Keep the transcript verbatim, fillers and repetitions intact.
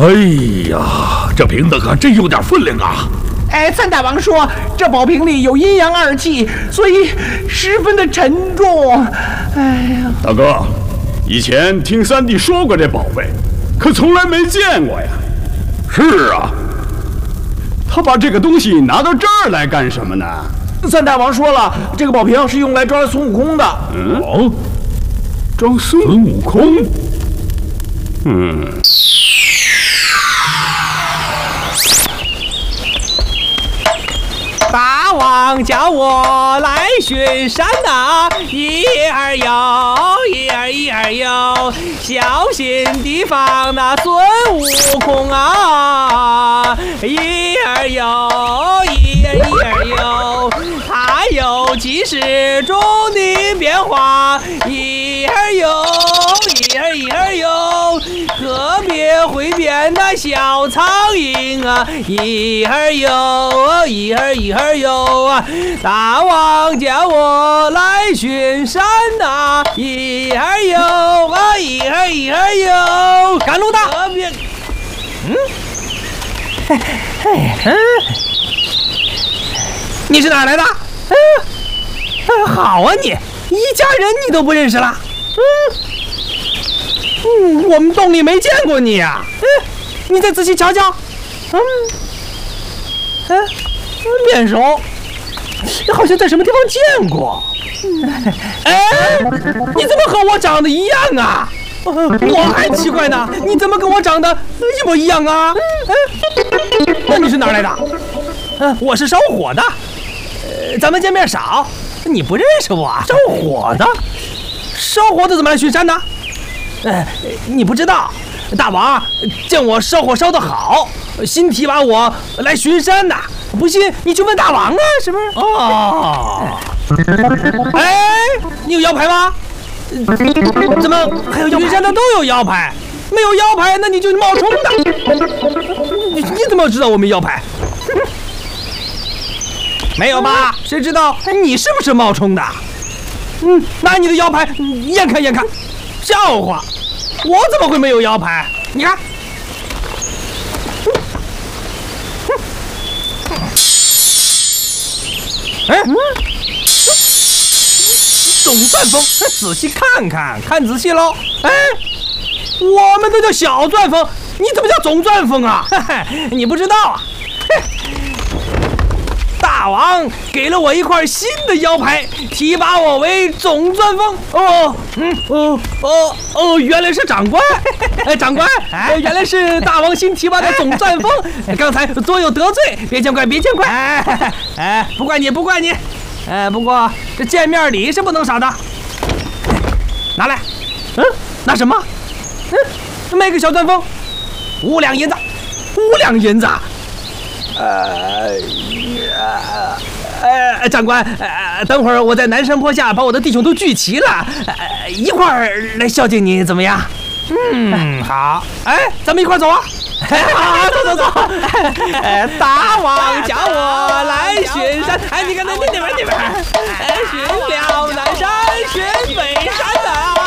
哎呀，这瓶子可真有点分量啊！ 哎，三大王说这宝瓶里有阴阳二气，所以十分的沉重。哎呀， 大哥，以前听三弟说过这宝贝，可从来没见过呀。 是啊， 他把这个东西拿到这儿来干什么呢？ 三大王说了，这个宝瓶是用来装孙悟空的。 嗯， 哦， 装孙悟空。嗯。 大王叫我来巡山呐、啊，一儿游，一儿一儿游，小心提防那孙悟空啊！一儿游，一儿一儿游，他有几十种的变化，一儿游，一儿一儿游，特别会变那小苍蝇啊！一儿游，一儿一儿游啊！大王叫我来巡山呐、啊，一儿游啊，一儿一儿游，赶路的。特别，嗯，嘿嘿嗯，你是哪来的？嗯，嗯好啊你，一家人你都不认识了？嗯。嗯，我们洞里没见过你呀、啊。嗯，你再仔细瞧瞧。嗯，嗯，面熟，好像在什么地方见过。哎，你怎么和我长得一样啊？我还奇怪呢，你怎么跟我长得一模一样啊？嗯，那你是哪来的？嗯，我是烧火的。呃，咱们见面少，你不认识我？烧火的，烧火的怎么来巡山呢？哎，你不知道，大王见我烧火烧得好，新提拔我来巡山的。不信你去问大王啊，是不是？哦，哎，你有腰牌吗？怎么还有巡山的都有腰牌？没有腰牌，那你就是冒充的。你你怎么知道我没腰牌？没有吧？谁知道你是不是冒充的？嗯，拿你的腰牌验看验看。笑话，我怎么会没有腰牌？你看，哎，嗯，总钻风，仔细看看，看仔细喽。哎，我们都叫小钻风，你怎么叫总钻风啊？嘿嘿，你不知道啊？嘿。大王给了我一块新的腰牌，提拔我为总钻风。哦，嗯，哦，哦，哦，原来是长官。哎，长官，哎，原来是大王新提拔的总钻风。刚才左有得罪，别见怪，别见怪。哎，哎，不怪你，不怪你。哎，不过这见面礼是不能少的。拿来，嗯，拿什么？嗯，卖个小钻风，五两银子，五两银子。呃，呃，长官，呃，等会儿我在南山坡下把我的弟兄都聚齐了，呃，一块儿来孝敬你，怎么样？嗯，好。哎，咱们一块儿走啊！好，走走走。呃，大王叫我来巡山，哎，你看那那边那边，巡了南山，巡北山。